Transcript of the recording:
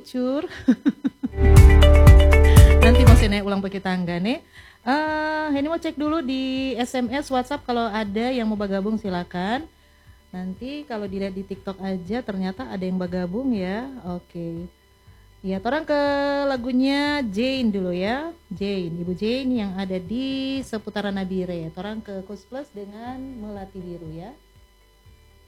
luncur. Nanti masih naik ulang pakai tangga nih. Ini mau cek dulu di SMS, WhatsApp kalau ada yang mau bergabung silakan. Nanti kalau dilihat di TikTok aja ternyata ada yang bergabung ya. Oke. Ya, orang ke lagunya Jane dulu ya. Jane, Ibu Jane yang ada di seputaran Nabire. Orang ke Kus Plus dengan Melati Biru ya.